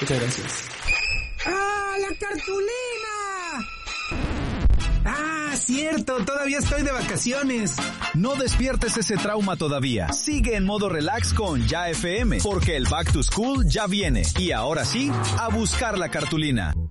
Muchas gracias. ¡Ah, la cartulina! ¡Ah, cierto! Todavía estoy de vacaciones. No despiertes ese trauma todavía. Sigue en modo relax con Ya FM, porque el Back to School ya viene. Y ahora sí, a buscar la cartulina.